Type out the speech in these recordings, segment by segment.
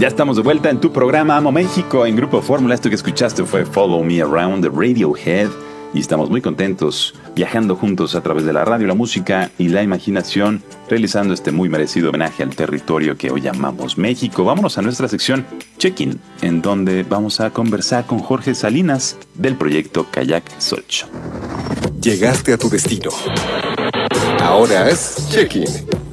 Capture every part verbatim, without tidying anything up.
Ya estamos de vuelta en tu programa Amo México en Grupo Fórmula. Esto que escuchaste fue Follow Me Around de Radiohead. Y estamos muy contentos viajando juntos a través de la radio, la música y la imaginación, realizando este muy merecido homenaje al territorio que hoy llamamos México. Vámonos a nuestra sección Check-in, en donde vamos a conversar con Jorge Salinas del proyecto Kayak Xoch. Llegaste a tu destino. Ahora es Check-in.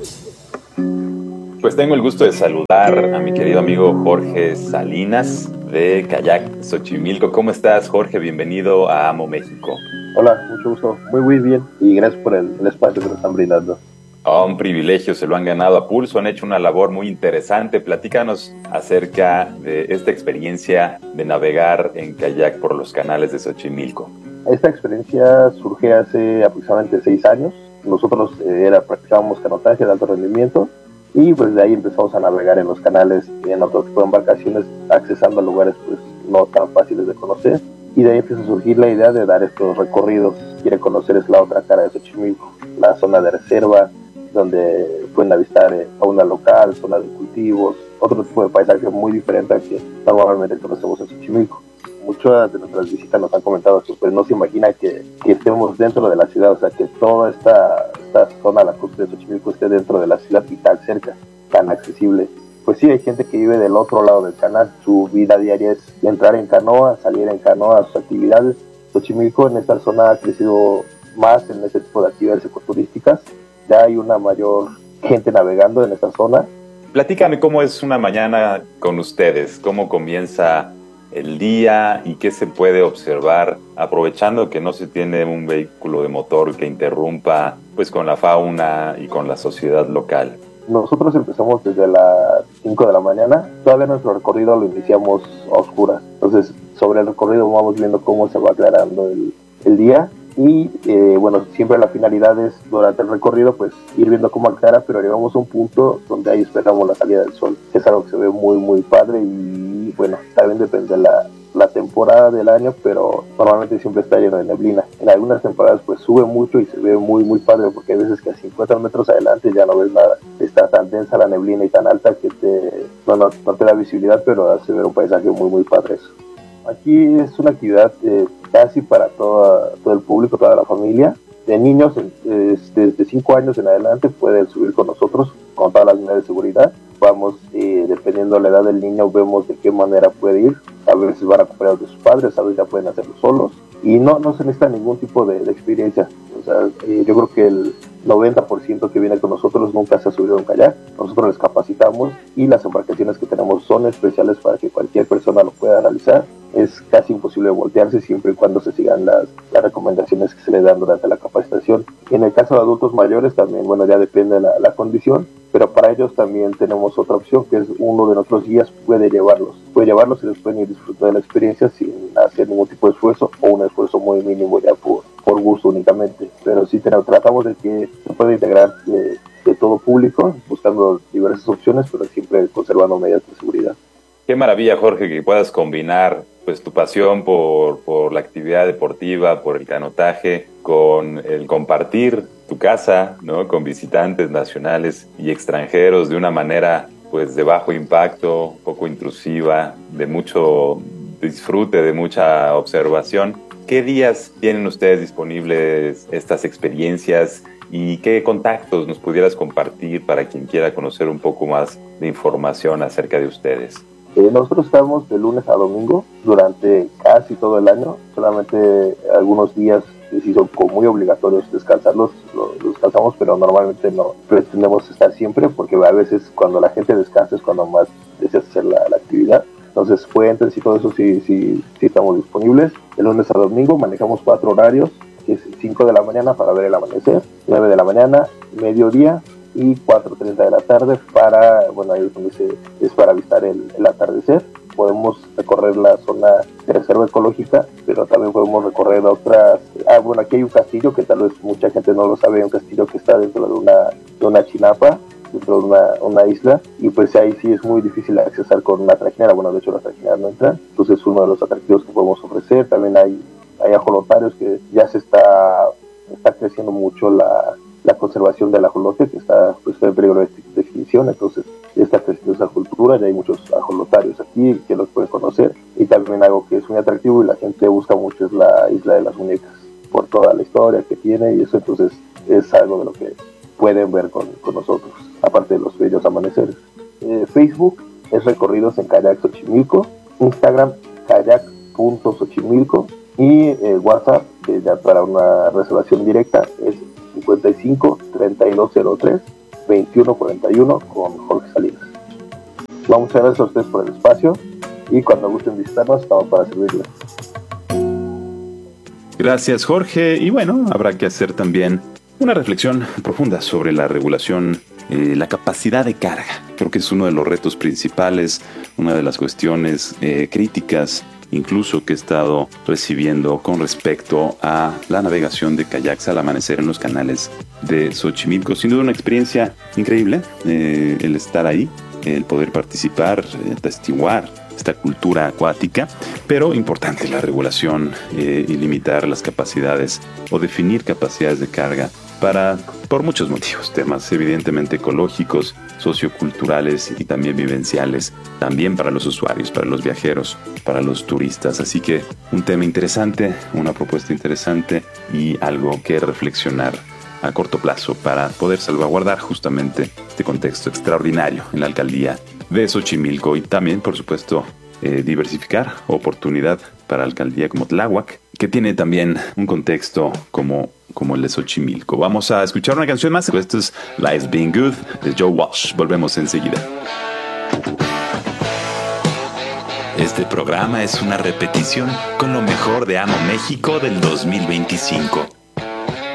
Pues tengo el gusto de saludar a mi querido amigo Jorge Salinas de Kayak Xochimilco. ¿Cómo estás, Jorge? Bienvenido a Amo México. Hola, mucho gusto. Muy, muy bien. Y gracias por el, el espacio que nos están brindando. Oh, un privilegio, se lo han ganado a pulso, han hecho una labor muy interesante. Platícanos acerca de esta experiencia de navegar en kayak por los canales de Xochimilco. Esta experiencia surge hace aproximadamente seis años. Nosotros eh, era, practicábamos canotaje de alto rendimiento y pues de ahí empezamos a navegar en los canales en otro tipo de embarcaciones, accesando a lugares pues no tan fáciles de conocer. Y de ahí empieza a surgir la idea de dar estos recorridos. Quiere conocer es la otra cara de Xochimilco, la zona de reserva, donde pueden avistar eh, fauna local, zona de cultivos, otro tipo de paisaje muy diferente al que normalmente conocemos en Xochimilco. Muchas de nuestras visitas nos han comentado que pues no se imagina que, que estemos dentro de la ciudad, o sea que toda esta, esta zona, la costa de Xochimilco, esté dentro de la ciudad y tan cerca, tan accesible. Pues sí, hay gente que vive del otro lado del canal, su vida diaria es entrar en canoa, salir en canoa a sus actividades. Xochimilco en esta zona ha crecido más en ese tipo de actividades ecoturísticas, ya hay una mayor gente navegando en esta zona. Platícame cómo es una mañana con ustedes, cómo comienza el día y qué se puede observar, aprovechando que no se tiene un vehículo de motor que interrumpa pues con la fauna y con la sociedad local. Nosotros empezamos desde las cinco de la mañana, todavía nuestro recorrido lo iniciamos a oscuras, entonces sobre el recorrido vamos viendo cómo se va aclarando el, el día y eh, bueno, siempre la finalidad es durante el recorrido pues ir viendo cómo aclara, pero llegamos a un punto donde ahí esperamos la salida del sol, que es algo que se ve muy muy padre y bueno, también depende de la, la temporada del año, pero normalmente siempre está lleno de neblina. En algunas temporadas pues sube mucho y se ve muy muy padre porque hay veces que a cincuenta metros adelante ya no ves nada, está tan densa la neblina y tan alta que te, no, no, no te da visibilidad, pero hace ver un paisaje muy muy padre eso. Aquí es una actividad eh, casi para toda, todo el público, toda la familia. De niños, eh, desde cinco años en adelante, pueden subir con nosotros con todas las medidas de seguridad. Vamos, eh, dependiendo de la edad del niño, vemos de qué manera puede ir. A veces van acompañados de sus padres, a veces ya pueden hacerlo solos. Y no, no se necesita ningún tipo de, de experiencia. O sea, eh, yo creo que el noventa por ciento que viene con nosotros nunca se ha subido a un kayak. Nosotros les capacitamos y las embarcaciones que tenemos son especiales para que cualquier persona lo pueda realizar. Es casi imposible voltearse siempre y cuando se sigan las, las recomendaciones que se le dan durante la capacitación. En el caso de adultos mayores también, bueno, ya depende de la, la condición, pero para ellos también tenemos otra opción, que es uno de nuestros guías puede llevarlos. Puede llevarlos y les pueden ir disfrutando de la experiencia sin hacer ningún tipo de esfuerzo o un esfuerzo muy mínimo ya por, por gusto únicamente. Pero sí tenemos, tratamos de que se pueda integrar de, de todo público, buscando diversas opciones, pero siempre conservando medidas de seguridad. Qué maravilla, Jorge, que puedas combinar pues tu pasión por, por la actividad deportiva, por el canotaje, con el compartir tu casa, ¿no? Con visitantes nacionales y extranjeros de una manera pues de bajo impacto, poco intrusiva, de mucho disfrute, de mucha observación. ¿Qué días tienen ustedes disponibles estas experiencias y qué contactos nos pudieras compartir para quien quiera conocer un poco más de información acerca de ustedes? Eh, nosotros estamos de lunes a domingo durante casi todo el año, solamente algunos días sí son como muy obligatorios descansarlos, los, los descansamos, pero normalmente no pretendemos estar siempre porque a veces cuando la gente descansa es cuando más deseas hacer la, la actividad. Entonces puentes y todo eso sí, sí, sí estamos disponibles. De lunes a domingo manejamos cuatro horarios, que es cinco de la mañana para ver el amanecer, nueve de la mañana, mediodía y cuatro treinta de la tarde para, bueno, ahí es donde se, es para avistar el, el atardecer. Podemos recorrer la zona de reserva ecológica, pero también podemos recorrer otras. Ah, bueno, aquí hay un castillo que tal vez mucha gente no lo sabe, un castillo que está dentro de una, de una chinapa, dentro de una, una isla, y pues ahí sí es muy difícil accesar con una trajinera. Bueno, de hecho las trajineras no entran, entonces es uno de los atractivos que podemos ofrecer. También hay, hay ajolotarios que ya se está, está creciendo mucho la la conservación del ajolote, que está pues, en peligro de, de extinción. Entonces está creciendo esa cultura y hay muchos ajolotarios aquí que los pueden conocer. Y también algo que es muy atractivo y la gente busca mucho es la Isla de las Muñecas, por toda la historia que tiene, y eso entonces es algo de lo que pueden ver con, con nosotros, aparte de los bellos amaneceres. Eh, Facebook es Recorridos en Kayak Xochimilco, Instagram kayak punto xochimilco, y eh, WhatsApp, que ya para una reservación directa es cincuenta y cinco, treinta y dos cero tres, veintiuno cuarenta y uno con Jorge Salinas. Vamos, muchas gracias a ustedes por el espacio y cuando gusten visitarnos estamos para servirles. Gracias, Jorge. Y bueno, habrá que hacer también una reflexión profunda sobre la regulación, eh, la capacidad de carga. Creo que es uno de los retos principales, una de las cuestiones eh, críticas, incluso que he estado recibiendo con respecto a la navegación de kayaks al amanecer en los canales de Xochimilco. Sin duda una experiencia increíble, eh, el estar ahí, el poder participar, eh, testiguar esta cultura acuática, pero importante la regulación eh, y limitar las capacidades o definir capacidades de carga para, por muchos motivos, temas evidentemente ecológicos, socioculturales y también vivenciales, también para los usuarios, para los viajeros, para los turistas. Así que un tema interesante, una propuesta interesante y algo que reflexionar a corto plazo para poder salvaguardar justamente este contexto extraordinario en la alcaldía de Xochimilco y también, por supuesto, eh, diversificar oportunidad para la alcaldía como Tláhuac, que tiene también un contexto como, como el de Xochimilco. Vamos a escuchar una canción más. Esto es Life's Been Good de Joe Walsh. Volvemos enseguida. Este programa es una repetición con lo mejor de Amo México del dos mil veinticinco.